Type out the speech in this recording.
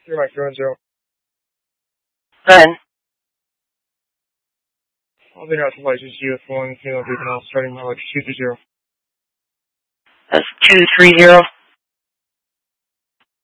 You're my phone, Joe. Ben. I'll be out to license GS1, Kilo Beacon, starting my like 2-0. That's 230.